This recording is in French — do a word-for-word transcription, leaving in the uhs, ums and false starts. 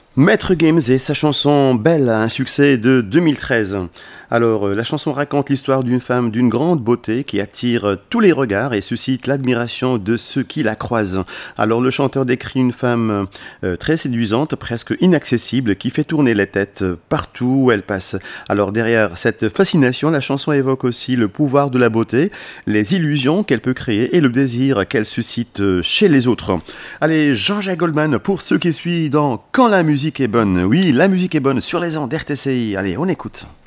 Maître Games et sa chanson Belle, un succès de deux mille treize. Alors, euh, la chanson raconte l'histoire d'une femme d'une grande beauté qui attire euh, tous les regards et suscite l'admiration de ceux qui la croisent. Alors, le chanteur décrit une femme euh, très séduisante, presque inaccessible, qui fait tourner les têtes euh, partout où elle passe. Alors, derrière cette fascination, la chanson évoque aussi le pouvoir de la beauté, les illusions qu'elle peut créer et le désir qu'elle suscite euh, chez les autres. Allez, Jean-Jacques Goldman, pour ceux qui suivent dans Quand la musique est bonne. Oui, la musique est bonne sur les ondes d'R T C I. Allez, on écoute.